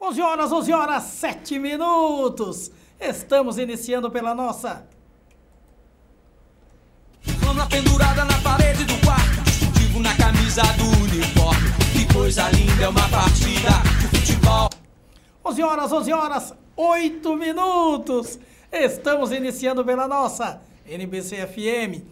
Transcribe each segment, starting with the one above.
11 horas, 7 minutos. Estamos iniciando pela nossa... Lama pendurada na parede do quarto, distintivo na camisa do uniforme. Que coisa linda, é uma partida de futebol. 11 horas, 8 minutos. Estamos iniciando pela nossa NBC FM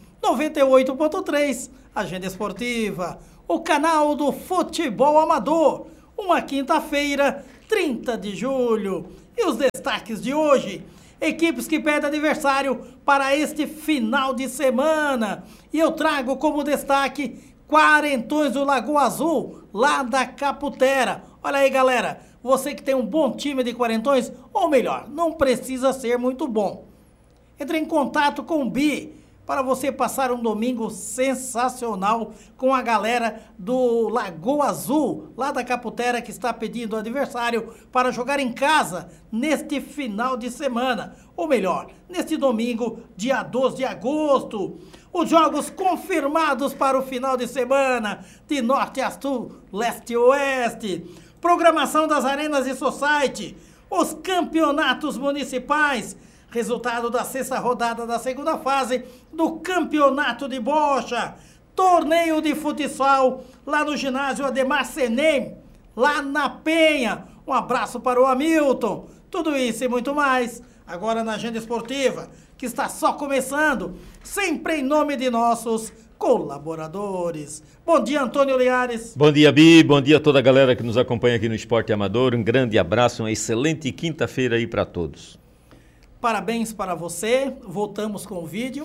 98.3, Agenda Esportiva, o canal do futebol amador. Uma quinta-feira, 30 de julho. E os destaques de hoje: equipes que pedem adversário para este final de semana. E eu trago como destaque Quarentões do Lagoa Azul, lá da Caputera. Olha aí, galera, você que tem um bom time de Quarentões, ou melhor, não precisa ser muito bom. Entre em contato com o Bi para você passar um domingo sensacional com a galera do Lagoa Azul, lá da Caputera, que está pedindo adversário para jogar em casa neste final de semana. Ou melhor, neste domingo, dia 12 de agosto. Os jogos confirmados para o final de semana, de norte a sul, leste e oeste. Programação das arenas e society. Os campeonatos municipais. Resultado da sexta rodada da segunda fase do Campeonato de Bocha. Torneio de futsal lá no ginásio Ademar Senem, lá na Penha. Um abraço para o Hamilton. Tudo isso e muito mais agora na Agenda Esportiva, que está só começando, sempre em nome de nossos colaboradores. Bom dia, Antônio Liares. Bom dia, Bi. Bom dia a toda a galera que nos acompanha aqui no Esporte Amador. Um grande abraço, uma excelente quinta-feira aí para todos. Parabéns para você, voltamos com o vídeo,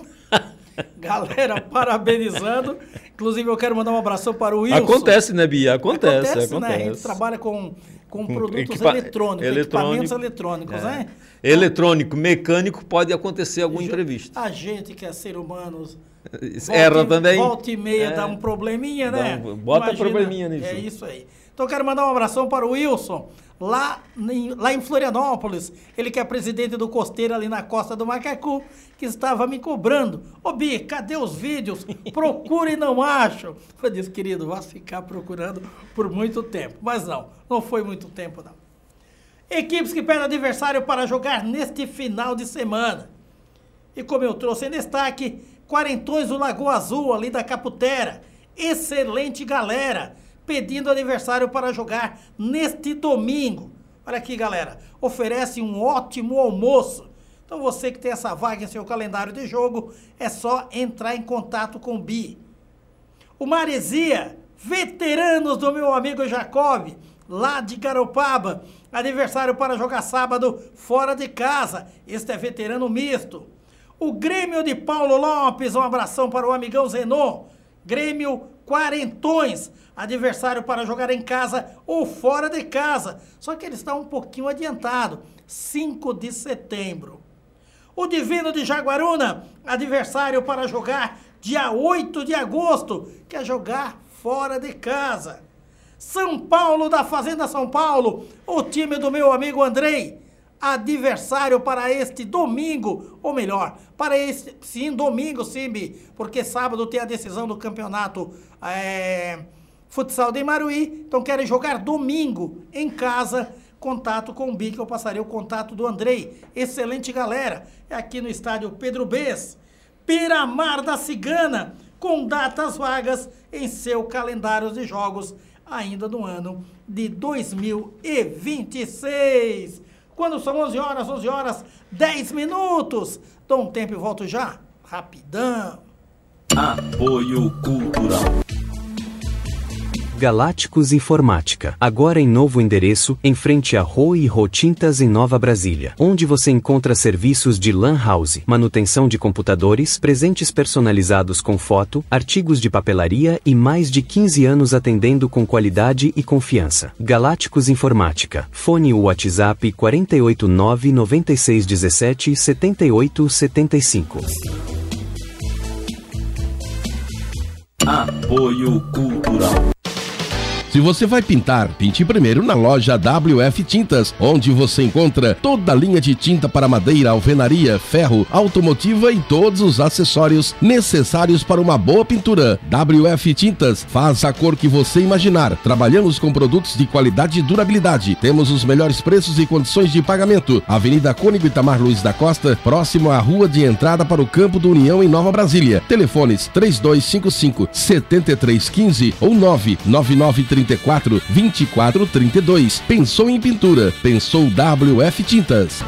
galera parabenizando, inclusive eu quero mandar um abraço para o Wilson. Acontece, né, Bia? Acontece. Né? A gente trabalha com produtos eletrônicos, equipamentos eletrônicos, né? Eletrônico, mecânico, pode acontecer algum imprevisto. A gente que é ser humano... Erra também. Volta e meia dá um probleminha, né? Bota probleminha nisso. É isso aí. Então eu quero mandar um abração para o Wilson, lá em Florianópolis, ele que é presidente do Costeiro ali na Costa do Macacu, que estava me cobrando. Ô Bi, cadê os vídeos? Procura e não acho. Eu disse, querido, vai ficar procurando por muito tempo. Mas não foi muito tempo não. Equipes que pedem adversário para jogar neste final de semana. E como eu trouxe em destaque, Quarentões do Lagoa Azul, ali da Caputera. Excelente galera, pedindo adversário para jogar neste domingo. Olha aqui, galera, oferece um ótimo almoço. Então você que tem essa vaga em seu calendário de jogo, é só entrar em contato com o Bi. O Maresia, veteranos do meu amigo Jacob, lá de Garopaba, adversário para jogar sábado fora de casa. Este é veterano misto. O Grêmio de Paulo Lopes, um abração para o amigão Zenon. Grêmio Quarentões, adversário para jogar em casa ou fora de casa. Só que ele está um pouquinho adiantado, 5 de setembro. O Divino de Jaguaruna, adversário para jogar dia 8 de agosto, quer jogar fora de casa. São Paulo da Fazenda São Paulo, o time do meu amigo Andrei, adversário para este domingo, ou melhor, para este, sim, domingo, sim, porque sábado tem a decisão do campeonato futsal de Imaruí, então querem jogar domingo em casa. Contato com o Bi, que eu passarei o contato do Andrei, excelente galera, é aqui no estádio Pedro Bess. Piramar da Cigana, com datas vagas em seu calendário de jogos, ainda no ano de 2026. Quando são 11 horas, 10 minutos. Dou um tempo e volto já. Rapidão. Apoio Cultural. Galácticos Informática, agora em novo endereço, em frente a Roi e Rô Tintas em Nova Brasília, onde você encontra serviços de LAN house, manutenção de computadores, presentes personalizados com foto, artigos de papelaria e mais de 15 anos atendendo com qualidade e confiança. Galácticos Informática, fone WhatsApp 489 9617 7875. Apoio Cultural. Se você vai pintar, pinte primeiro na loja WF Tintas, onde você encontra toda a linha de tinta para madeira, alvenaria, ferro, automotiva e todos os acessórios necessários para uma boa pintura. WF Tintas faz a cor que você imaginar. Trabalhamos com produtos de qualidade e durabilidade. Temos os melhores preços e condições de pagamento. Avenida Cônigo Itamar Luiz da Costa, próximo à rua de entrada para o Campo do União em Nova Brasília. Telefones 3255-7315 ou 99934-2432. Pensou em pintura? Pensou WF Tintas.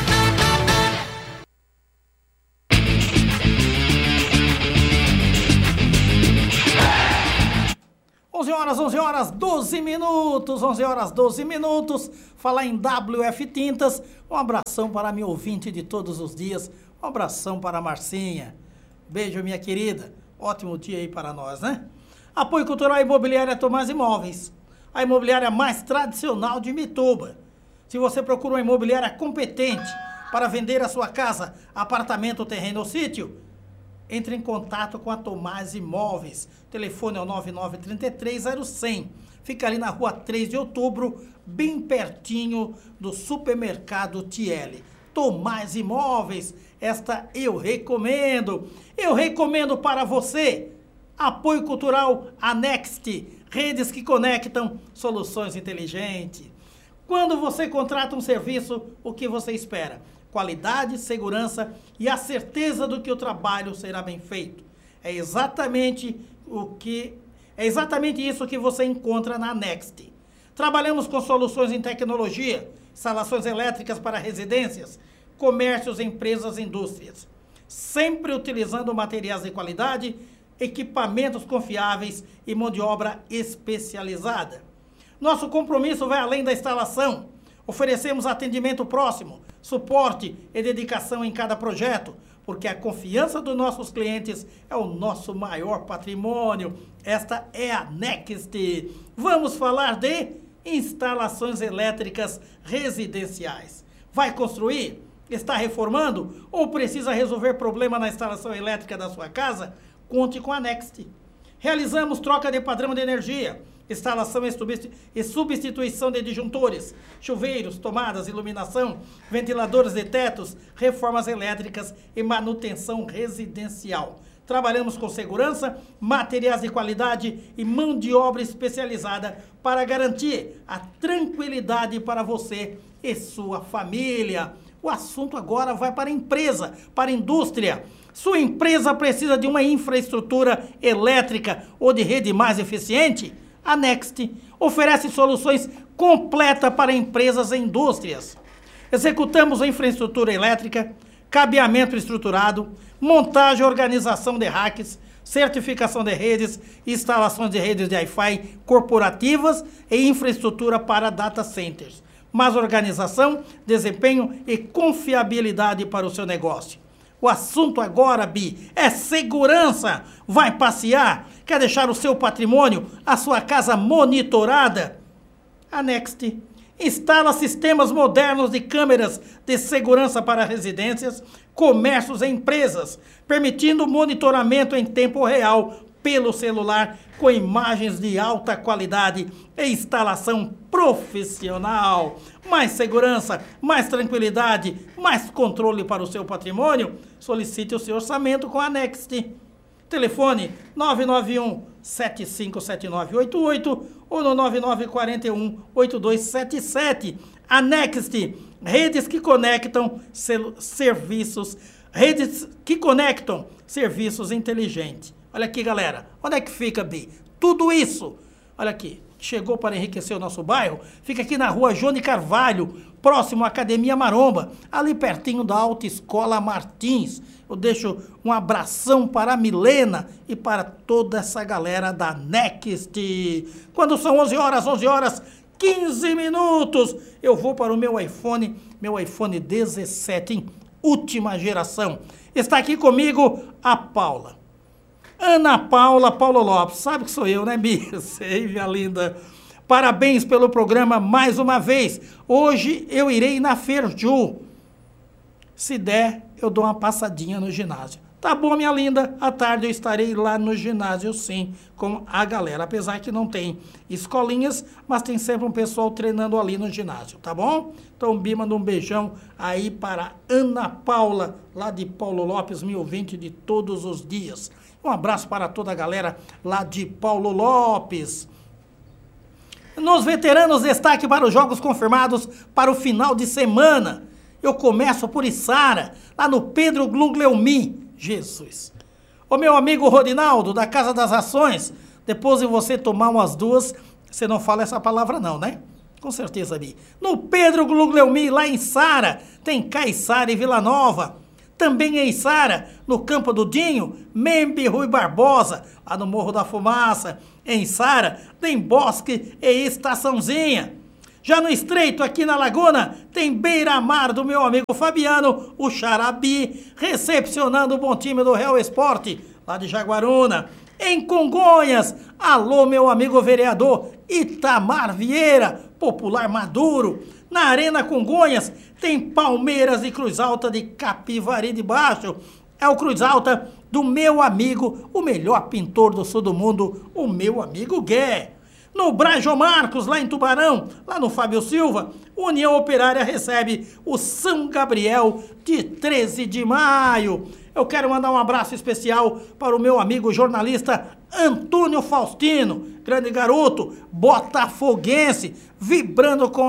Horas, 12 minutos, 11 horas, 12 minutos, falar em WF Tintas, um abração para meu ouvinte de todos os dias, um abração para a Marcinha, beijo minha querida, ótimo dia aí para nós, né? Apoio Cultural Imobiliária Tomás Imóveis, a imobiliária mais tradicional de Mituba. Se você procura uma imobiliária competente para vender a sua casa, apartamento, terreno ou sítio, entre em contato com a Tomás Imóveis. O telefone é o 9933-0100. Fica ali na rua 3 de outubro, bem pertinho do supermercado Tiele. Tomás Imóveis, esta eu recomendo. Eu recomendo para você. Apoio Cultural Anext, redes que conectam, soluções inteligentes. Quando você contrata um serviço, o que você espera? Qualidade, segurança e a certeza do que o trabalho será bem feito. É exatamente isso que você encontra na Next. Trabalhamos com soluções em tecnologia, instalações elétricas para residências, comércios, empresas e indústrias. Sempre utilizando materiais de qualidade, equipamentos confiáveis e mão de obra especializada. Nosso compromisso vai além da instalação. Oferecemos atendimento próximo, suporte e dedicação em cada projeto, porque a confiança dos nossos clientes é o nosso maior patrimônio. Esta é a Next. Vamos falar de instalações elétricas residenciais. Vai construir? Está reformando? Ou precisa resolver problema na instalação elétrica da sua casa? Conte com a Next. Realizamos troca de padrão de energia, instalação e substituição de disjuntores, chuveiros, tomadas, iluminação, ventiladores de tetos, reformas elétricas e manutenção residencial. Trabalhamos com segurança, materiais de qualidade e mão de obra especializada para garantir a tranquilidade para você e sua família. O assunto agora vai para a empresa, para a indústria. Sua empresa precisa de uma infraestrutura elétrica ou de rede mais eficiente? A Next oferece soluções completas para empresas e indústrias. Executamos a infraestrutura elétrica, cabeamento estruturado, montagem e organização de racks, certificação de redes, instalações de redes de Wi-Fi corporativas e infraestrutura para data centers. Mais organização, desempenho e confiabilidade para o seu negócio. O assunto agora, Bi, é segurança. Vai passear? Quer deixar o seu patrimônio, a sua casa monitorada? A Next instala sistemas modernos de câmeras de segurança para residências, comércios e empresas, permitindo monitoramento em tempo real pelo celular com imagens de alta qualidade e instalação profissional. Mais segurança, mais tranquilidade, mais controle para o seu patrimônio? Solicite o seu orçamento com a Next. Telefone 991-757988 ou no 9941-8277. A Next, redes que conectam serviços inteligentes. Olha aqui, galera. Onde é que fica, Bi? Tudo isso. Olha aqui. Chegou para enriquecer o nosso bairro. Fica aqui na rua João de Carvalho, próximo à Academia Maromba, ali pertinho da Autoescola Martins. Eu deixo um abração para a Milena e para toda essa galera da Next. Quando são 11 horas, 15 minutos, eu vou para o meu iPhone 17, última geração. Está aqui comigo a Paula. Ana Paula Paulo Lopes, sabe que sou eu, né, Bia? Sei, minha linda. Parabéns pelo programa mais uma vez. Hoje eu irei na Ferju. Se der, eu dou uma passadinha no ginásio. Tá bom, minha linda? À tarde eu estarei lá no ginásio, sim, com a galera. Apesar que não tem escolinhas, mas tem sempre um pessoal treinando ali no ginásio, tá bom? Então, Bi, manda um beijão aí para Ana Paula, lá de Paulo Lopes, 1020 de todos os dias. Um abraço para toda a galera lá de Paulo Lopes. Nos veteranos, destaque para os jogos confirmados para o final de semana. Eu começo por Içara, lá no Pedro Glungleumi. Jesus. Ô meu amigo Rodinaldo, da Casa das Ações, depois de você tomar umas duas, você não fala essa palavra não, né? Com certeza, Bi. No Pedro Glungleumi, lá em Içara, tem Caiçara e Vila Nova. Também em Içara, no Campo do Dinho, Membe Rui Barbosa, lá no Morro da Fumaça. Em Içara, tem Bosque e Estaçãozinha. Já no Estreito, aqui na Laguna, tem Beira-Mar do meu amigo Fabiano, o Xarabi, recepcionando o bom time do Real Esporte, lá de Jaguaruna. Em Congonhas, alô meu amigo vereador Itamar Vieira, popular Maduro. Na Arena Congonhas, tem Palmeiras e Cruz Alta de Capivari de Baixo. É o Cruz Alta do meu amigo, o melhor pintor do sul do mundo, o meu amigo Gué. No Brajo Marcos, lá em Tubarão, lá no Fábio Silva, União Operária recebe o São Gabriel de 13 de maio. Eu quero mandar um abraço especial para o meu amigo jornalista Antônio Faustino, grande garoto, botafoguense, vibrando com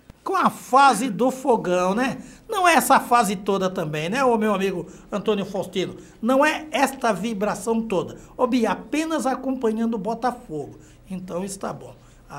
a fase do fogão, né? Não é essa fase toda também, né, o meu amigo Antônio Faustino? Não é esta vibração toda. Ô, Bia, apenas acompanhando o Botafogo. Então está bom.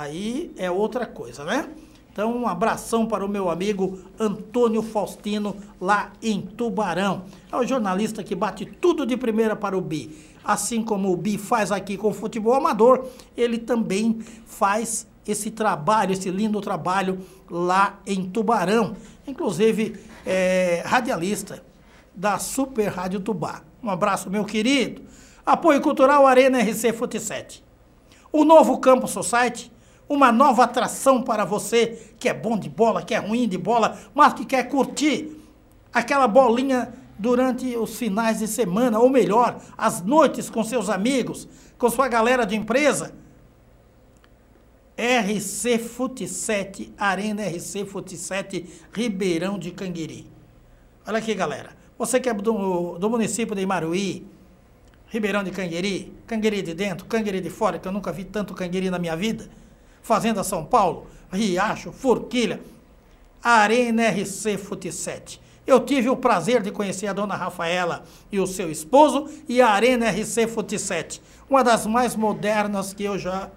Aí é outra coisa, né? Então um abração para o meu amigo Antônio Faustino, lá em Tubarão. É o jornalista que bate tudo de primeira para o Bi. Assim como o Bi faz aqui com o futebol amador, ele também faz esse trabalho, esse lindo trabalho lá em Tubarão. Inclusive, radialista da Super Rádio Tubá. Um abraço, meu querido. Apoio Cultural Arena RC Fute 7. O novo Campus Society, uma nova atração para você que é bom de bola, que é ruim de bola, mas que quer curtir aquela bolinha durante os finais de semana, ou melhor, as noites com seus amigos, com sua galera de empresa. RC Fute 7, Arena RC Fute 7, Ribeirão de Canguiri. Olha aqui, galera. Você que é do município de Imaruí, Ribeirão de Canguiri, Canguiri de dentro, Canguiri de fora, que eu nunca vi tanto Canguiri na minha vida. Fazenda São Paulo, Riacho, Forquilha, Arena RC Fute 7. Eu tive o prazer de conhecer a dona Rafaela e o seu esposo e a Arena RC Fute 7. Uma das mais modernas que eu já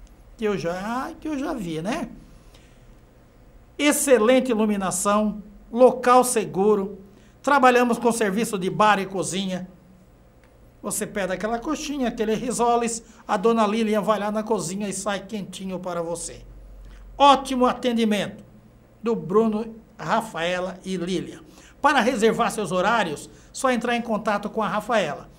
vi, né? Excelente iluminação, local seguro. Trabalhamos com serviço de bar e cozinha. Você pede aquela coxinha, aquele risoles, a dona Lilian vai lá na cozinha e sai quentinho para você. Ótimo atendimento do Bruno, Rafaela e Lilian. Para reservar seus horários, só entrar em contato com a Rafaela.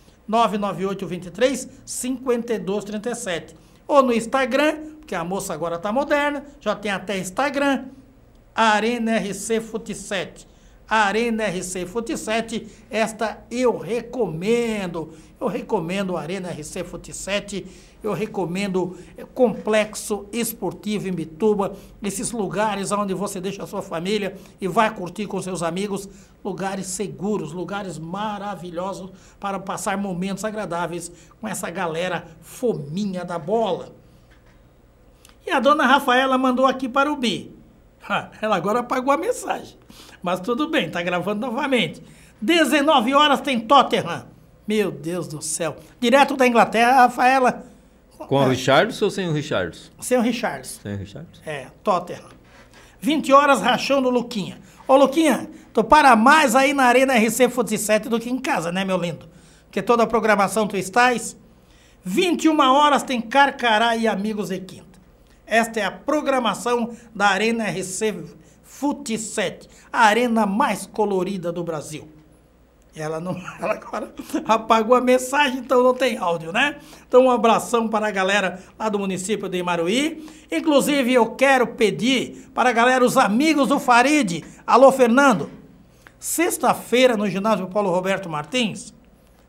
998-23-5237. Ou no Instagram, porque a moça agora está moderna, já tem até Instagram, Arena RC Fute 7. Arena RC Fute 7, esta eu recomendo. Eu recomendo a Arena RC Fute 7, eu recomendo Complexo Esportivo em Bituba, esses lugares onde você deixa a sua família e vai curtir com seus amigos, lugares seguros, lugares maravilhosos para passar momentos agradáveis com essa galera fominha da bola. E a dona Rafaela mandou aqui para o Bi. Ela agora apagou a mensagem. Mas tudo bem, tá gravando novamente. 19 horas tem Tottenham. Meu Deus do céu. Direto da Inglaterra, Rafaela. Com o Richarlison ou sem o Richarlison? Sem o Richarlison. Sem o Richarlison? Tottenham. 20 horas, rachão do Luquinha. Ô, Luquinha, tu para mais aí na Arena RC Fute 7 do que em casa, né, meu lindo? Porque toda a programação tu estás. 21 horas tem Carcará e Amigos e Quinta. Esta é a programação da Arena RC Fute 7, a arena mais colorida do Brasil. Ela agora apagou a mensagem, então não tem áudio, né? Então um abração para a galera lá do município de Imaruí. Inclusive eu quero pedir para a galera, os amigos do Farid. Alô, Fernando. Sexta-feira no ginásio Paulo Roberto Martins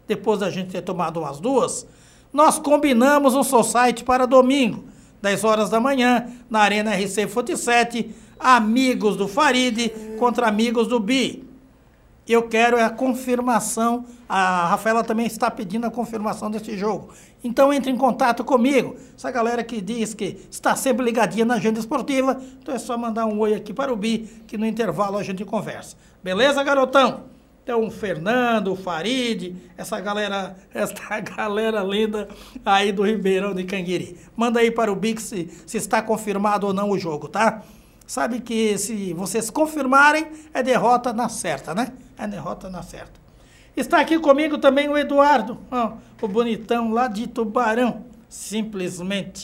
depois da gente ter tomado umas 2, nós combinamos um society para domingo, 10 horas da manhã, na Arena RC Fute 7, amigos do Farid contra amigos do Bi. Eu quero a confirmação, a Rafaela também está pedindo a confirmação desse jogo. Então entre em contato comigo. Essa galera que diz que está sempre ligadinha na agenda esportiva, então é só mandar um oi aqui para o Bi, que no intervalo a gente conversa. Beleza, garotão? Então o Fernando, o Farid, essa galera linda aí do Ribeirão de Canguiri. Manda aí para o Bi se está confirmado ou não o jogo, tá? Sabe que se vocês confirmarem, é derrota na certa, né? É derrota na certa. Está aqui comigo também o Eduardo, ó, o bonitão lá de Tubarão. Simplesmente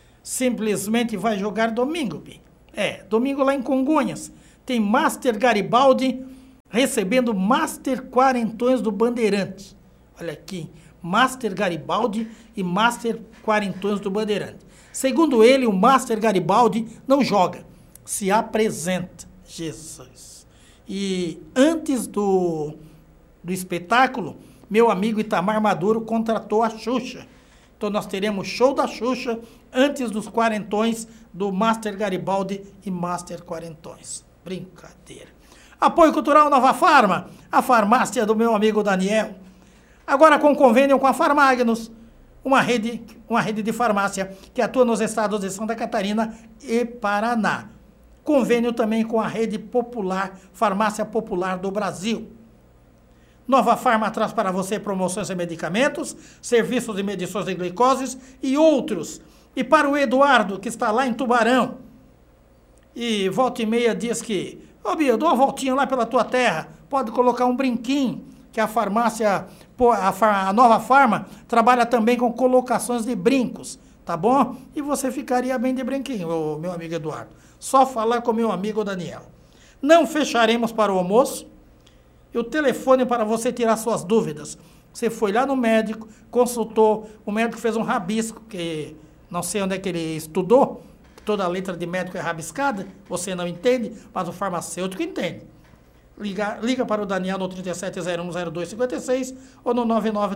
vai jogar domingo, Bi. Domingo lá em Congonhas. Tem Master Garibaldi recebendo Master Quarentões do Bandeirante. Olha aqui, Master Garibaldi e Master Quarentões do Bandeirante. Segundo ele, o Master Garibaldi não joga, se apresenta. Jesus. E antes do espetáculo, meu amigo Itamar Maduro contratou a Xuxa. Então nós teremos show da Xuxa antes dos quarentões do Master Garibaldi e Master Quarentões. Brincadeira. Apoio Cultural Nova Farma, a farmácia do meu amigo Daniel. Agora com convênio com a Farmagnus, uma rede de farmácia que atua nos estados de Santa Catarina e Paraná. Convênio também com a rede popular, Farmácia Popular do Brasil. Nova Farma traz para você promoções de medicamentos, serviços de medições de glicoses e outros. E para o Eduardo, que está lá em Tubarão, e volta e meia diz que, ô Bia, dou uma voltinha lá pela tua terra, pode colocar um brinquinho, que a farmácia, a Nova Farma, trabalha também com colocações de brincos, tá bom? E você ficaria bem de brinquinho, ô, meu amigo Eduardo. Só falar com meu amigo Daniel. Não fecharemos para o almoço. E o telefone para você tirar suas dúvidas. Você foi lá no médico, consultou, o médico fez um rabisco, que não sei onde é que ele estudou, toda a letra de médico é rabiscada, você não entende, mas o farmacêutico entende. Liga para o Daniel no 37010256 ou no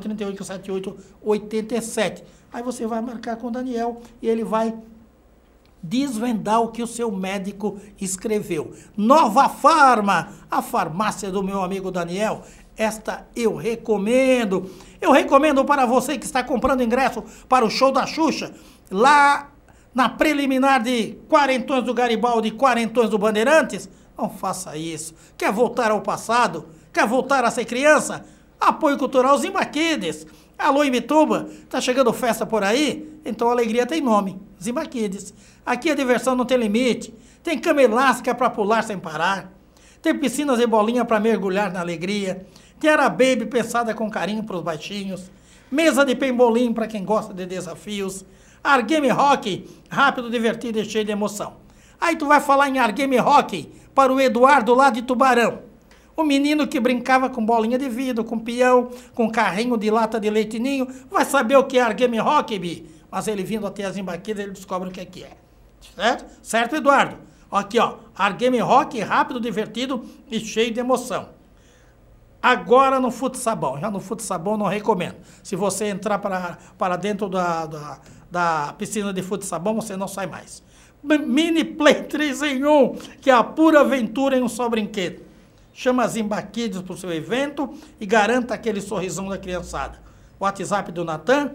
99387887. Aí você vai marcar com o Daniel e ele vai desvendar o que o seu médico escreveu. Nova Farma, a farmácia do meu amigo Daniel. Esta eu recomendo. Eu recomendo para você que está comprando ingresso para o show da Xuxa, lá na preliminar de Quarentões do Garibaldi e Quarentões do Bandeirantes. Não faça isso. Quer voltar ao passado? Quer voltar a ser criança? Apoio Cultural Zimbaquides. Alô, Imbituba, tá chegando festa por aí? Então a alegria tem nome, Zimbaquides. Aqui a diversão não tem limite. Tem cama elástica para pular sem parar. Tem piscinas e bolinha para mergulhar na alegria. Tem Era Baby pensada com carinho para os baixinhos. Mesa de pembolim para quem gosta de desafios. Argame Hockey, rápido, divertido e cheio de emoção. Aí tu vai falar em Argame Hockey para o Eduardo lá de Tubarão. O menino que brincava com bolinha de vidro, com peão, com carrinho de lata de leite ninho, vai saber o que é Argame Hockey, Bi. Mas ele vindo até as embaquidas, ele descobre o que é. Certo? Certo, Eduardo? Aqui, ó. Argame Hockey, rápido, divertido e cheio de emoção. Agora no Fute Sabão. Já no Fute Sabão não recomendo. Se você entrar para dentro da piscina de Fute Sabão, você não sai mais. Mini Play 3 em 1, que é a pura aventura em um só brinquedo. Chama as Zimbaquides para o seu evento e garanta aquele sorrisão da criançada. WhatsApp do Natan,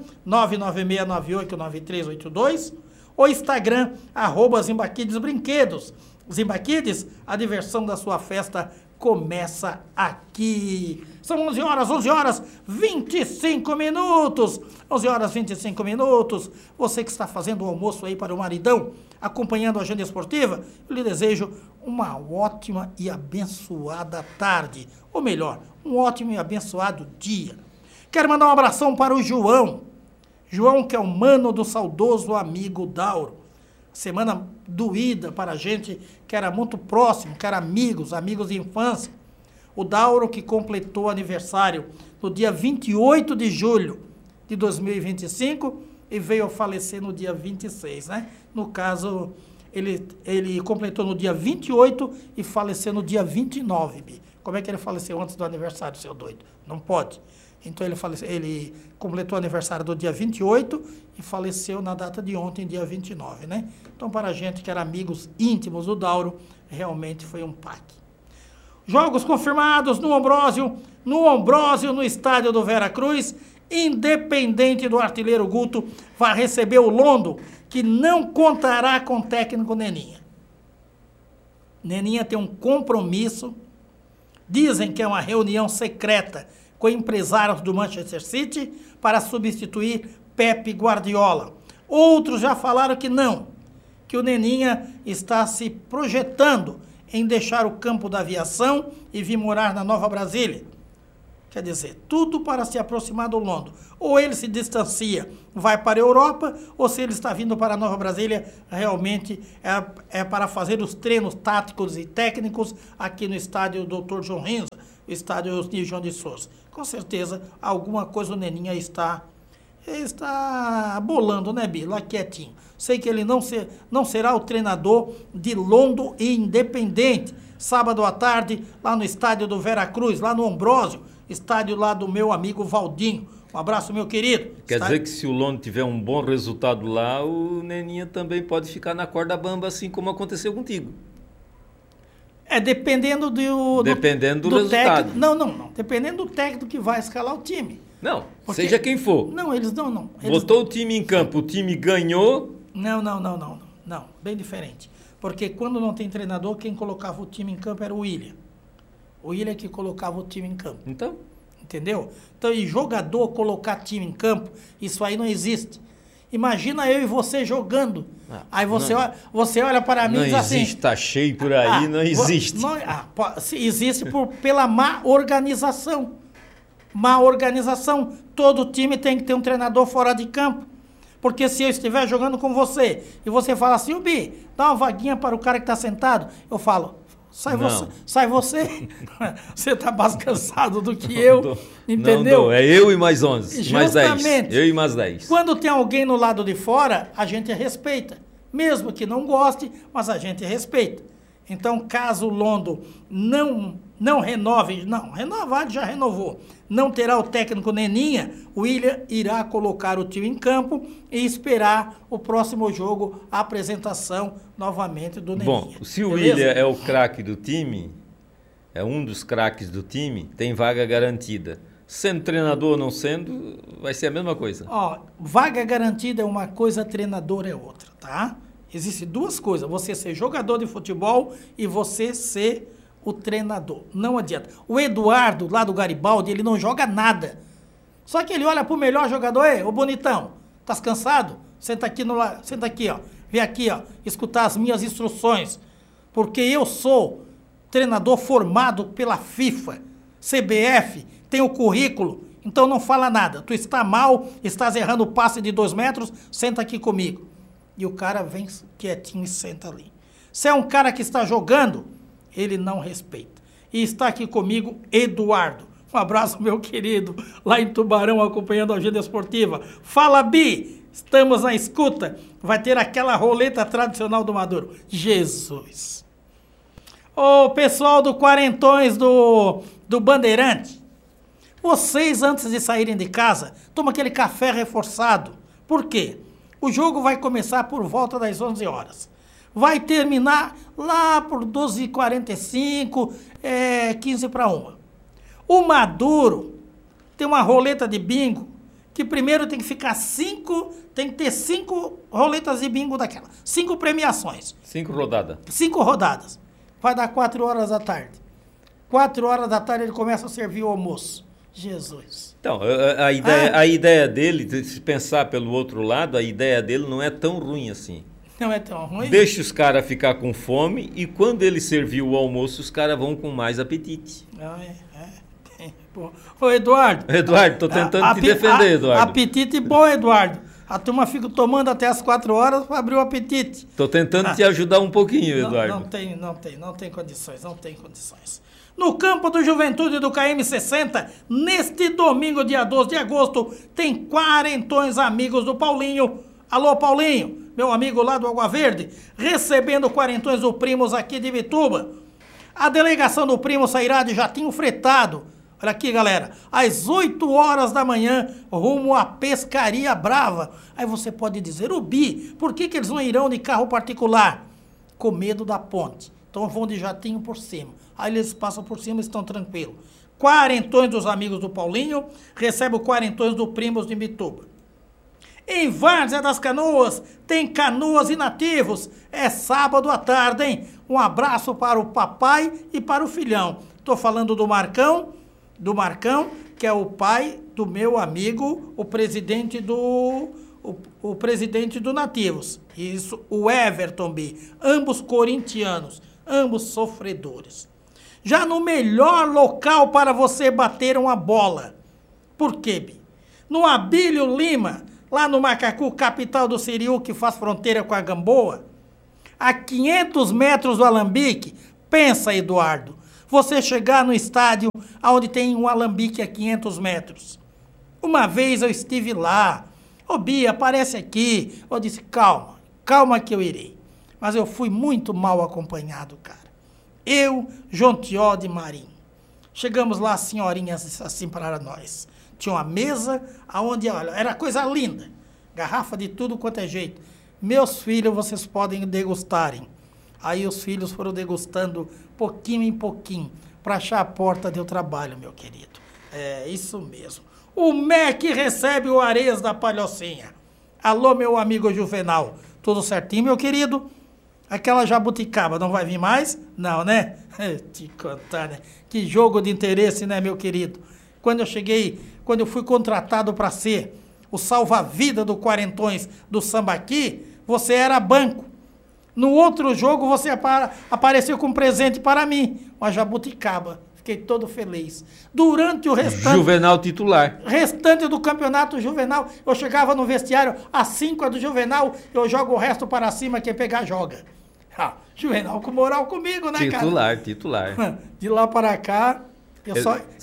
996989382. Ou Instagram, @Zimbaquides Brinquedos. Zimbaquides, a diversão da sua festa começa aqui. São 11 horas 25 minutos. 11 horas 25 minutos. Você que está fazendo o almoço aí para o maridão, acompanhando a agenda esportiva, eu lhe desejo uma ótima e abençoada tarde. Ou melhor, um ótimo e abençoado dia. Quero mandar um abração para o João. João, que é o mano do saudoso amigo Dauro. Semana doída para a gente que era muito próximo, que era amigos de infância. O Dauro, que completou aniversário no dia 28 de julho de 2025 e veio a falecer no dia 26, né? No caso, ele completou no dia 28 e faleceu no dia 29. Como é que ele faleceu antes do aniversário, seu doido? Não pode. Então ele completou o aniversário do dia 28 e faleceu na data de ontem, dia 29, né? Então, para a gente que era amigos íntimos do Dauro, realmente foi um paque. Jogos confirmados no Ambrósio, no estádio do Veracruz. Independente do artilheiro Guto, vai receber o Londo, que não contará com o técnico Neninha. Neninha tem um compromisso, dizem que é uma reunião secreta com empresários do Manchester City para substituir Pepe Guardiola. Outros já falaram que não, que o Neninha está se projetando em deixar o campo da aviação e vir morar na Nova Brasília. Quer dizer, tudo para se aproximar do Londo. Ou ele se distancia, vai para a Europa, ou se ele está vindo para a Nova Brasília, realmente é para fazer os treinos táticos e técnicos aqui no estádio Dr. João Rinza, o estádio Osni João de Souza. Com certeza, alguma coisa o Neninha está bolando, né, Bi? Lá quietinho. Sei que ele não será o treinador de Londo e Independente. Sábado à tarde, lá no estádio do Veracruz, lá no Ambrósio, estádio lá do meu amigo Valdinho. Um abraço, meu querido. Quer dizer que se o Londo tiver um bom resultado lá, o Neninha também pode ficar na corda bamba, assim como aconteceu contigo. Dependendo do resultado. Técnico. Não. Dependendo do técnico que vai escalar o time. Não, porque, seja quem for. Não, eles não. Botou o time em campo, o time ganhou. Não, bem diferente. Porque quando não tem treinador, quem colocava o time em campo era o William. O William que colocava o time em campo. Então? Entendeu? Então, e jogador colocar time em campo, isso aí não existe. Imagina eu e você jogando. Aí você olha para mim e diz assim... Não existe, tá cheio por aí, não existe. Existe pela má organização. Má organização. Todo time tem que ter um treinador fora de campo. Porque se eu estiver jogando com você e você fala assim, Bi, dá uma vaguinha para o cara que está sentado, eu falo, sai você. Você está mais cansado do que eu, entendeu? Não, é eu e mais 11, justamente, mais 10. Eu e mais 10. Quando tem alguém no lado de fora, a gente respeita. Mesmo que não goste, mas a gente respeita. Então, caso o Londo não renove, renovar já renovou, não terá o técnico Neninha, o William irá colocar o time em campo e esperar o próximo jogo, a apresentação novamente do Neninha. Bom, se o William é o craque do time, é um dos craques do time, tem vaga garantida. Sendo treinador ou não sendo, vai ser a mesma coisa. Vaga garantida é uma coisa, treinador é outra, tá? Existem duas coisas, você ser jogador de futebol e você ser o treinador. Não adianta. O Eduardo, lá do Garibaldi, ele não joga nada. Só que ele olha pro melhor jogador, ô bonitão, tá cansado? Senta aqui, ó. Vem aqui, ó, escutar as minhas instruções. Porque eu sou treinador formado pela FIFA, CBF, tenho currículo, então não fala nada. Tu está mal, estás errando o passe de 2 metros, senta aqui comigo. E o cara vem quietinho e senta ali. Se é um cara que está jogando, ele não respeita. E está aqui comigo, Eduardo. Um abraço, meu querido, lá em Tubarão, acompanhando a Agenda Esportiva. Fala, Bi! Estamos na escuta. Vai ter aquela roleta tradicional do Maduro. Jesus! Ô, pessoal do Quarentões do Bandeirante, vocês, antes de saírem de casa, tomam aquele café reforçado. Por quê? O jogo vai começar por volta das 11 horas. Vai terminar lá por 12h45, 15 para 1. O Maduro tem uma roleta de bingo que primeiro tem que ficar 5, tem que ter 5 roletas de bingo daquela. 5 premiações. 5 rodadas. 5 rodadas. Vai dar 4 horas da tarde. 4 horas da tarde ele começa a servir o almoço. Jesus. Então, a ideia dele, se pensar pelo outro lado, a ideia dele não é tão ruim assim. Não é tão ruim? Deixa os caras ficar com fome e quando ele servir o almoço, os caras vão com mais apetite. Ô, Eduardo. Eduardo, tô tentando te defender, Eduardo. Apetite bom, Eduardo. A turma fica tomando até as 4 horas para abrir o apetite. Tô tentando te ajudar um pouquinho, Eduardo. Não tem condições. No campo do Juventude do KM60, neste domingo, dia 12 de agosto, tem Quarentões Amigos do Paulinho. Alô, Paulinho, meu amigo lá do Água Verde, recebendo Quarentões do Primos aqui de Vituba. A delegação do Primo sairá de jatinho fretado. Olha aqui, galera, às 8 horas da manhã, rumo à Pescaria Brava. Aí você pode dizer, Bi, por que eles não irão de carro particular? Com medo da ponte. Então vão de jatinho por cima. Aí eles passam por cima e estão tranquilos. Quarentões dos amigos do Paulinho, recebe o quarentões do Primos de Imbituba. Em Várzea das Canoas, tem Canoas e Nativos. É sábado à tarde, hein? Um abraço para o papai e para o filhão. Estou falando do Marcão, que é o pai do meu amigo, o presidente do Nativos. Isso, o Everton B. Ambos corintianos, ambos sofredores. Já no melhor local para você bater uma bola. Por quê, Bi? No Abílio Lima, lá no Macacu, capital do Siriu, que faz fronteira com a Gamboa, a 500 metros do Alambique. Pensa, Eduardo, você chegar no estádio onde tem um alambique a 500 metros. Uma vez eu estive lá. Bia, aparece aqui. Eu disse, calma que eu irei. Mas eu fui muito mal acompanhado, cara. Eu, Jontió de Marim. Chegamos lá, as senhorinhas assim para nós. Tinha uma mesa onde, olha, era coisa linda. Garrafa de tudo quanto é jeito. Meus filhos, vocês podem degustarem. Aí os filhos foram degustando pouquinho em pouquinho, para achar a porta do trabalho, meu querido. É isso mesmo. O MEC recebe o Areias da Palhocinha. Alô, meu amigo Juvenal. Tudo certinho, meu querido? Aquela jabuticaba não vai vir mais? Não, né? Te contar, né? Que jogo de interesse, né, meu querido? Quando eu fui contratado para ser o salva-vida do Quarentões do Sambaqui, você era banco. No outro jogo, você apareceu com um presente para mim, uma jabuticaba. Fiquei todo feliz. Durante o restante... Juvenal titular. Restante do campeonato Juvenal, eu chegava no vestiário, às 5 do Juvenal, eu jogo o resto para cima, quem pegar, joga. Juvenal com moral comigo, né, cara? Titular. De lá para cá, eu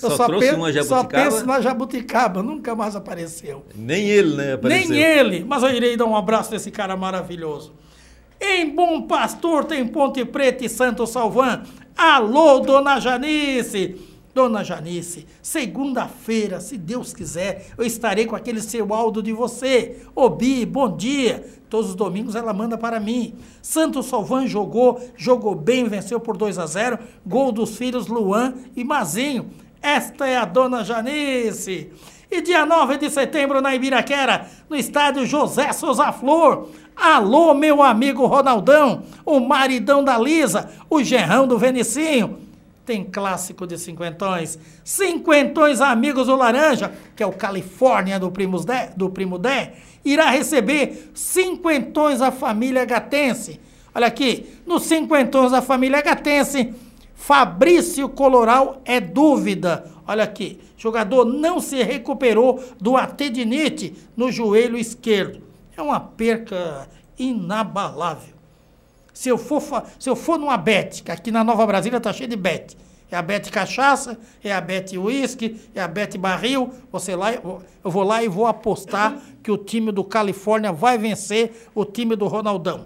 só penso na jabuticaba, nunca mais apareceu. Nem ele, né, apareceu. Nem ele, mas eu irei dar um abraço nesse cara maravilhoso. Em Bom Pastor tem Ponte Preta e Santo Salvan. Alô, Dona Janice. Dona Janice, segunda-feira, se Deus quiser, eu estarei com aquele seu áudio de você. Bi, bom dia. Todos os domingos ela manda para mim. Santo Salvan jogou bem, venceu por 2-0. Gol dos filhos Luan e Mazinho. Esta é a Dona Janice. E dia 9 de setembro, na Ibiraquera, no estádio José Souza Flor. Alô, meu amigo Ronaldão, o maridão da Lisa, o genrão do Venicinho. Tem clássico de cinquentões. Cinquentões amigos do Laranja, que é o Califórnia do Primo Dé, irá receber cinquentões a família Gatense. Olha aqui, nos cinquentões da família Gatense, Fabrício Coloral é dúvida. Olha aqui, jogador não se recuperou do tendinite no joelho esquerdo. É uma perca inabalável. Se eu for numa bet, que aqui na Nova Brasília tá cheio de bet. É a bet cachaça, é a bet uísque, é a bet barril. Eu vou lá e vou apostar que o time do Califórnia vai vencer o time do Ronaldão.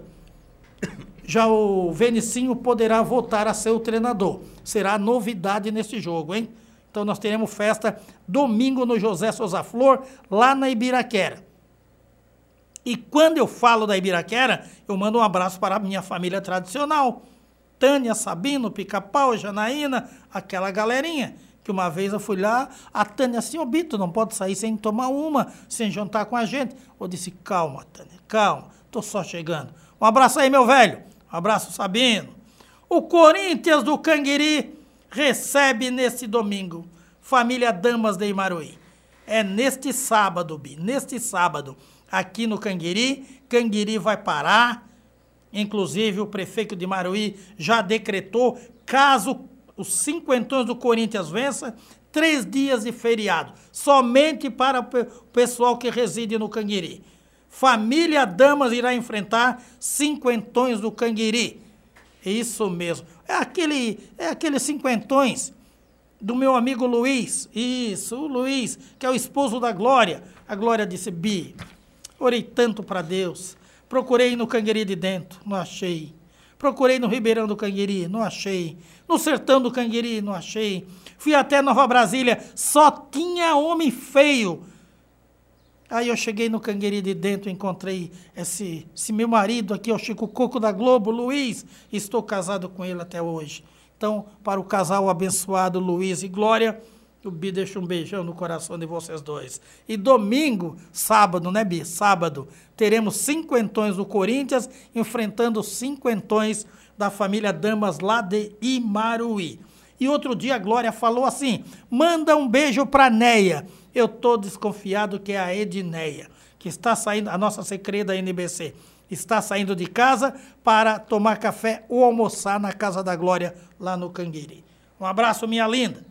Já o Venicinho poderá voltar a ser o treinador. Será novidade nesse jogo, hein? Então nós teremos festa domingo no José Souza Flor, lá na Ibiraquera. E quando eu falo da Ibiraquera, eu mando um abraço para a minha família tradicional. Tânia, Sabino, Pica-Pau, Janaína, aquela galerinha. Que uma vez eu fui lá, a Tânia assim, Bito, não pode sair sem tomar uma, sem jantar com a gente. Eu disse, calma, Tânia, calma, tô só chegando. Um abraço aí, meu velho. Um abraço, Sabino. O Corinthians do Canguiri recebe nesse domingo família Damas de Imaruí. É neste sábado, Bi, neste sábado, aqui no Canguiri. Canguiri vai parar. Inclusive, o prefeito de Imaruí já decretou, caso os cinquentões do Corinthians vença, 3 dias de feriado. Somente para o pessoal que reside no Canguiri. Família Damas irá enfrentar cinquentões do Canguiri. Isso mesmo. É aquele cinquentões do meu amigo Luiz. Isso, o Luiz, que é o esposo da Glória. A Glória disse, Bi, orei tanto para Deus. Procurei no Canguiri de dentro, não achei. Procurei no Ribeirão do Canguiri, não achei. No Sertão do Canguiri, não achei. Fui até Nova Brasília, só tinha homem feio. Aí eu cheguei no Canguiri de dentro, encontrei esse meu marido aqui, o Chico Coco da Globo, Luiz. Estou casado com ele até hoje. Então, para o casal abençoado Luiz e Glória, o Bi deixa um beijão no coração de vocês dois. E domingo, sábado, né, Bi? Sábado, teremos cinquentões do Corinthians enfrentando os cinquentões da família Damas lá de Imaruí. E outro dia a Glória falou assim, manda um beijo pra Neia. Eu tô desconfiado que é a Edneia, que está saindo, a nossa secreta da NBC, está saindo de casa para tomar café ou almoçar na casa da Glória, lá no Canguiri. Um abraço, minha linda.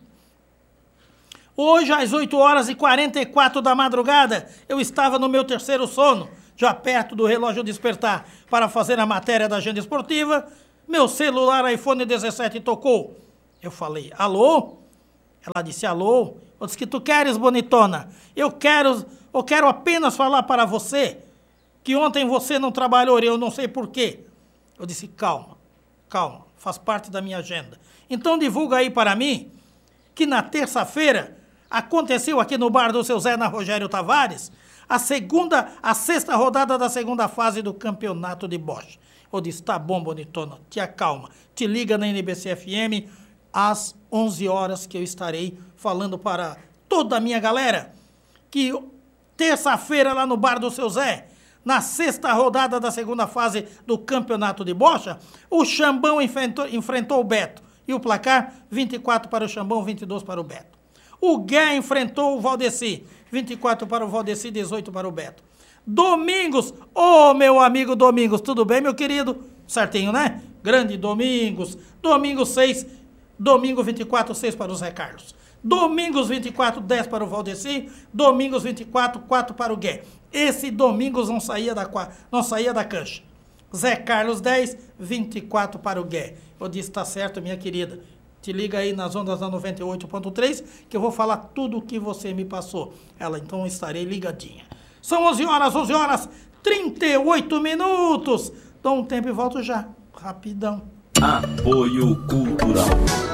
Hoje, às 8h44 da madrugada, eu estava no meu terceiro sono, já perto do relógio despertar, para fazer a matéria da agenda esportiva. Meu celular iPhone 17 tocou. Eu falei, alô? Ela disse, alô? Eu disse, que tu queres, bonitona? Eu quero apenas falar para você que ontem você não trabalhou e eu não sei por quê. Eu disse, calma, faz parte da minha agenda. Então divulga aí para mim que na terça-feira aconteceu aqui no bar do seu Zé, na Rogério Tavares, a sexta rodada da segunda fase do campeonato de Bocha. Eu disse, tá bom, bonitona, te acalma, te liga na NBC FM às 11 horas que eu estarei falando para toda a minha galera que terça-feira lá no bar do seu Zé, na sexta rodada da segunda fase do campeonato de Bocha, o Xambão enfrentou o Beto. E o placar, 24 para o Xambão, 22 para o Beto. O Gué enfrentou o Valdeci, 24 para o Valdeci, 18 para o Beto. Domingos, meu amigo Domingos, tudo bem, meu querido? Certinho, né? Grande Domingos. Domingo 6, domingo 24, 6 para o Zé Carlos. Domingos 24, 10 para o Valdeci. Domingos 24, 4 para o Gué. Esse Domingos não saía da cancha. Zé Carlos 10, 24 para o Gué. Eu disse, tá certo, minha querida. Te liga aí nas ondas da 98.3 que eu vou falar tudo o que você me passou. Ela, então estarei ligadinha. São 11 horas, 38 minutos. Dou um tempo e volto já. Rapidão. Apoio Cultural.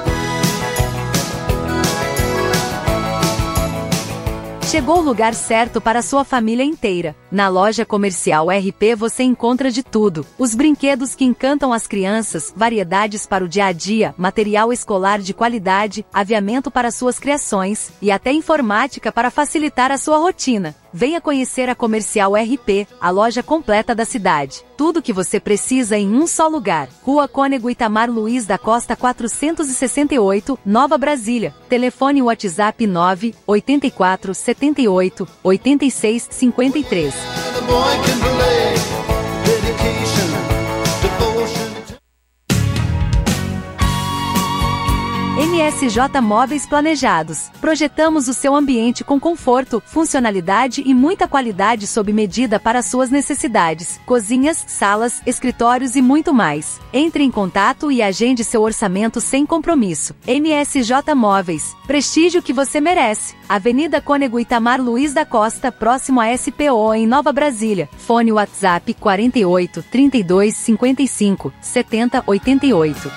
Chegou o lugar certo para sua família inteira. Na loja comercial RP você encontra de tudo. Os brinquedos que encantam as crianças, variedades para o dia a dia, material escolar de qualidade, aviamento para suas criações e até informática para facilitar a sua rotina. Venha conhecer a Comercial RP, a loja completa da cidade. Tudo que você precisa em um só lugar. Rua Cônego Itamar Luiz da Costa 468, Nova Brasília. Telefone WhatsApp 984 78 86 53. MSJ Móveis Planejados. Projetamos o seu ambiente com conforto, funcionalidade e muita qualidade sob medida para suas necessidades. Cozinhas, salas, escritórios e muito mais. Entre em contato e agende seu orçamento sem compromisso. MSJ Móveis. Prestígio que você merece. Avenida Cônego Itamar Luiz da Costa, próximo a SPO em Nova Brasília. Fone WhatsApp 48 32 55 70 88.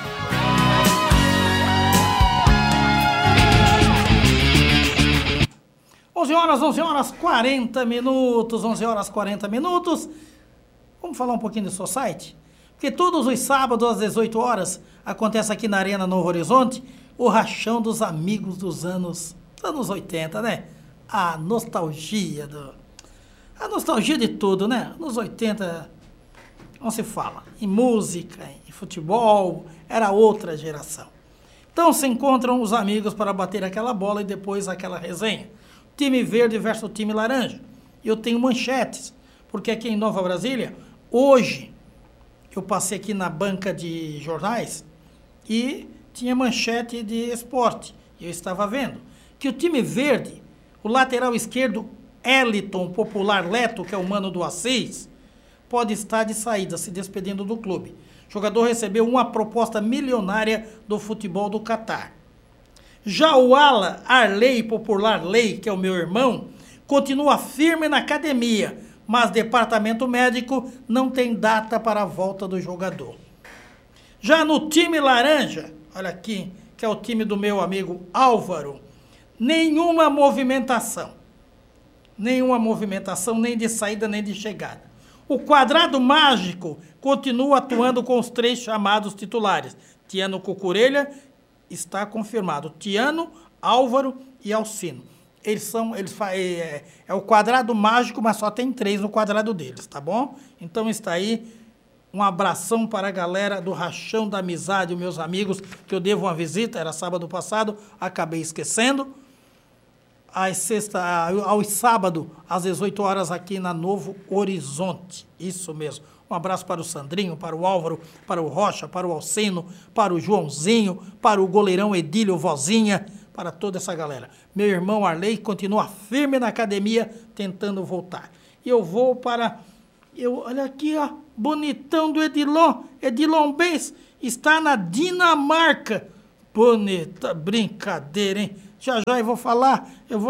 11 horas 40 minutos, 11 horas 40 minutos. Vamos falar um pouquinho do Society? Porque todos os sábados às 18 horas acontece aqui na Arena Novo Horizonte o rachão dos amigos dos anos 80, né? A nostalgia de tudo, né? Nos 80 não se fala. Em música, em futebol, era outra geração. Então se encontram os amigos para bater aquela bola e depois aquela resenha. Time verde versus time laranja. Eu tenho manchetes, porque aqui em Nova Brasília, hoje, eu passei aqui na banca de jornais e tinha manchete de esporte. Eu estava vendo que o time verde, o lateral esquerdo, Eliton Popular Leto, que é o mano do Assis, pode estar de saída, se despedindo do clube. O jogador recebeu uma proposta milionária do futebol do Catar. Já o ala Arley Popular Lei, que é o meu irmão, continua firme na academia, mas departamento médico não tem data para a volta do jogador. Já no time laranja, olha aqui, que é o time do meu amigo Álvaro, nenhuma movimentação. Nenhuma movimentação, nem de saída, nem de chegada. O quadrado mágico continua atuando com os 3 chamados titulares. Tiano Cucurella está confirmado. Tiano, Álvaro e Alcino. É o quadrado mágico, mas só tem 3 no quadrado deles, tá bom? Então está aí. Um abração para a galera do Rachão da Amizade, meus amigos, que eu devo uma visita, era sábado passado, acabei esquecendo. Aos sábados, às 18 horas, aqui na Novo Horizonte. Isso mesmo. Um abraço para o Sandrinho, para o Álvaro, para o Rocha, para o Alcino, para o Joãozinho, para o goleirão Edílio Vozinha, para toda essa galera. Meu irmão Arley continua firme na academia, tentando voltar. E eu vou para... olha aqui, ó, bonitão do Edilon Benz, está na Dinamarca. Bonita, brincadeira, hein? Já eu vou falar,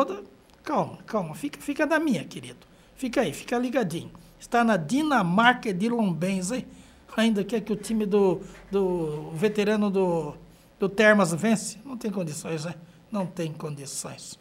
Calma, fica da minha, querido. Fica aí, fica ligadinho. Está na Dinamarca, Edilon Benz, hein? Ainda quer que o time do veterano do Termas vence? Não tem condições, né? Não tem condições.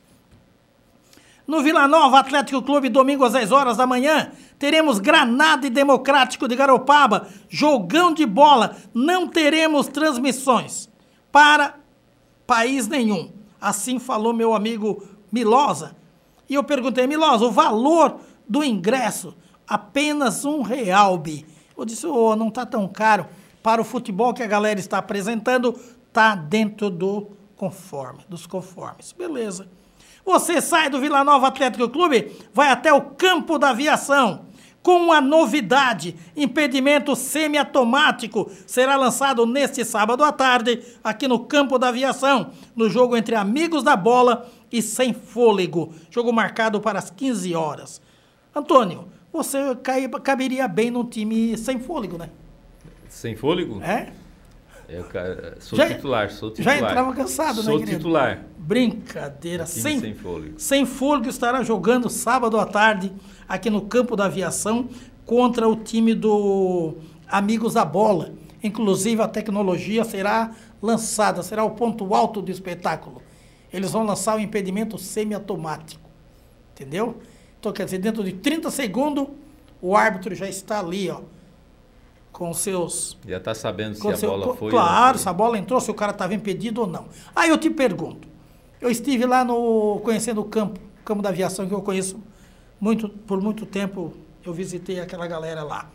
No Vila Nova Atlético Clube, domingo às 10 horas da manhã, teremos Granada e Democrático de Garopaba, jogão de bola. Não teremos transmissões para país nenhum. Assim falou meu amigo Milosa. E eu perguntei, Milosa, o valor do ingresso, apenas R$1, Bi. Eu disse, não está tão caro. Para o futebol que a galera está apresentando, está dentro dos conformes. Beleza. Você sai do Vila Nova Atlético Clube, vai até o Campo da Aviação, com uma novidade, impedimento semiautomático, será lançado neste sábado à tarde, aqui no Campo da Aviação, no jogo entre Amigos da Bola e Sem Fôlego, jogo marcado para as 15 horas. Antônio, você caberia bem no time Sem Fôlego, né? Sem Fôlego? É? Eu sou titular. Já entrava cansado, né, querido? Sou titular. Brincadeira. Sem Fôlego. Sem Fôlego estará jogando sábado à tarde aqui no Campo da Aviação contra o time do Amigos da Bola. Inclusive a tecnologia será lançada, será o ponto alto do espetáculo. Eles vão lançar o impedimento semiautomático. Entendeu? Então, quer dizer, dentro de 30 segundos, o árbitro já está ali, ó. Com seus... Já está sabendo se a bola foi... Claro, se a bola entrou, se o cara estava impedido ou não. Aí eu te pergunto, eu estive lá conhecendo o campo da aviação, que eu conheço por muito tempo, eu visitei aquela galera lá.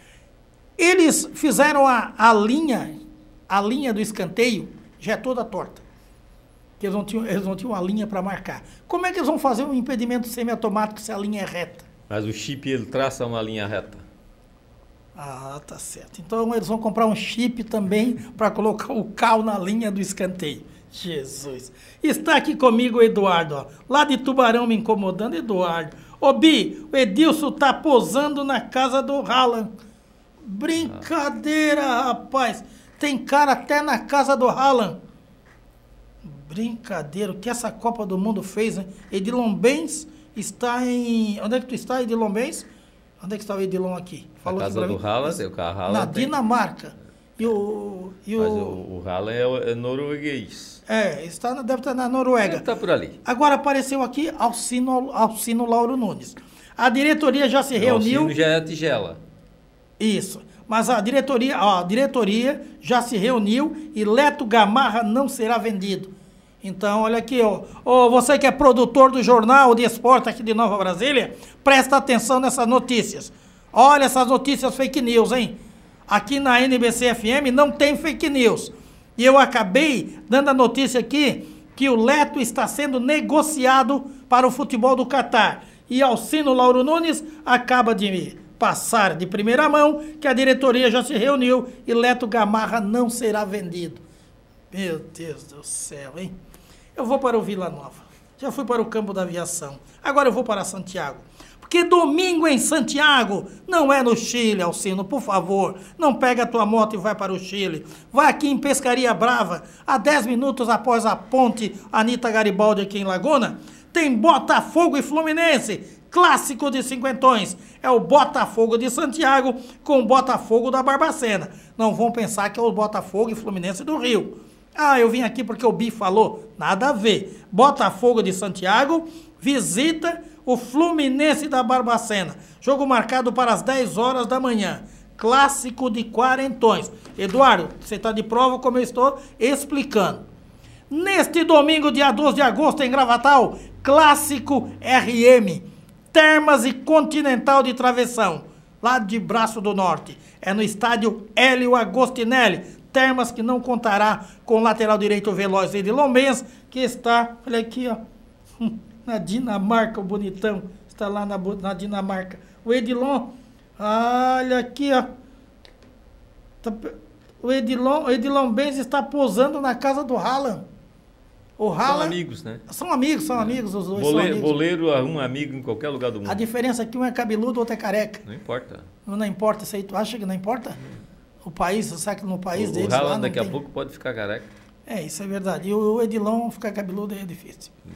Eles fizeram a linha do escanteio, já é toda torta. Eles não tinham uma linha para marcar. Como é que eles vão fazer um impedimento semiautomático se a linha é reta? Mas o chip, ele traça uma linha reta. Ah, tá certo. Então eles vão comprar um chip também para colocar o cal na linha do escanteio. Jesus. Está aqui comigo o Eduardo, ó, lá de Tubarão me incomodando, Eduardo. Ô Bi, o Edilson tá posando na casa do Haaland. Brincadeira, rapaz. Tem cara até na casa do Haaland. Brincadeira, o que essa Copa do Mundo fez, né? Edilon Benz está em... Onde é que tu está, Edilon Benz? Onde é que está o Edilon aqui? Falou a casa do Haaland, o Haaland na Dinamarca. Mas o Haaland é norueguês. Deve estar na Noruega. Deve estar por ali. Agora apareceu aqui Alcino Lauro Nunes. A diretoria já se reuniu... Alcino já é a tigela. Isso. Mas a diretoria já se reuniu e Leto Gamarra não será vendido. Então, olha aqui, ó, você que é produtor do Jornal de Esporte aqui de Nova Brasília, presta atenção nessas notícias. Olha essas notícias fake news, hein? Aqui na NBC FM não tem fake news. E eu acabei dando a notícia aqui que o Leto está sendo negociado para o futebol do Catar. E Alcino Lauro Nunes acaba de passar de primeira mão que a diretoria já se reuniu e Leto Gamarra não será vendido. Meu Deus do céu, hein? Eu vou para o Vila Nova. Já fui para o Campo da Aviação. Agora eu vou para Santiago. Porque domingo em Santiago não é no Chile, Alcino, por favor. Não pega a tua moto e vai para o Chile. Vai aqui em Pescaria Brava, a 10 minutos após a ponte Anita Garibaldi aqui em Laguna. Tem Botafogo e Fluminense. Clássico de cinquentões. É o Botafogo de Santiago com o Botafogo da Barbacena. Não vão pensar que é o Botafogo e Fluminense do Rio. Ah, eu vim aqui porque o Bi falou. Nada a ver. Botafogo de Santiago visita o Fluminense da Barbacena. Jogo marcado para as 10 horas da manhã. Clássico de quarentões. Eduardo, você está de prova como eu estou explicando. Neste domingo, dia 12 de agosto, em Gravatal, Clássico RM. Termas e Continental de Travessão, lá de Braço do Norte. É no estádio Hélio Agostinelli. Termas que não contará com o lateral direito veloz Edilon Benz, que está, olha aqui, ó, na Dinamarca, o bonitão, está lá na Dinamarca. O Edilon, olha aqui, ó, o Edilon Benz está posando na casa do Haaland. O Haaland, são amigos, né? São amigos, os dois são amigos. Boleiro arruma amigo em qualquer lugar do mundo. A diferença é que um é cabeludo, o outro é careca. Não importa. Não importa, isso aí, tu acha que não importa? O país, sabe que no país deles o Haaland lá não daqui tem... a pouco pode ficar careca. É, isso é verdade. E o Edilon ficar cabeludo aí é difícil.